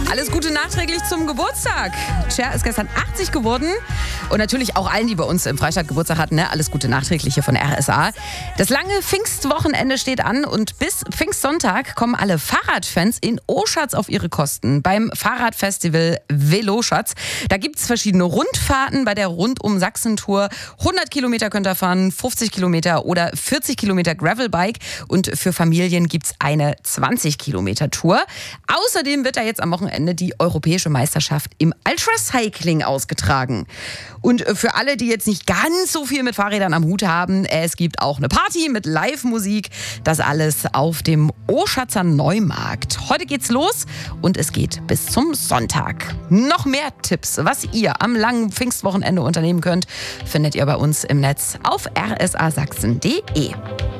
Alles Gute nachträglich zum Geburtstag. Cher ist gestern 80 geworden. Und natürlich auch allen, die bei uns im Freistaat Geburtstag hatten, ne? Alles Gute nachträglich hier von RSA. Das lange Pfingstwochenende steht an und bis Pfingstsonntag kommen alle Fahrradfans in Oschatz auf ihre Kosten beim Fahrradfestival Veloschatz. Da gibt es verschiedene Rundfahrten bei der Rundum-Sachsen-Tour. 100 Kilometer könnt ihr fahren, 50 Kilometer oder 40 Kilometer Gravelbike. Und für Familien gibt es eine 20-Kilometer-Tour. Außerdem wird da jetzt am Wochenende die Europäische Meisterschaft im Ultracycling ausgetragen. Und für alle, die jetzt nicht ganz so viel mit Fahrrädern am Hut haben, es gibt auch eine Party mit Live-Musik. Das alles auf dem Oschatzer Neumarkt. Heute geht's los und es geht bis zum Sonntag. Noch mehr Tipps, was ihr am langen Pfingstwochenende unternehmen könnt, findet ihr bei uns im Netz auf rsasachsen.de.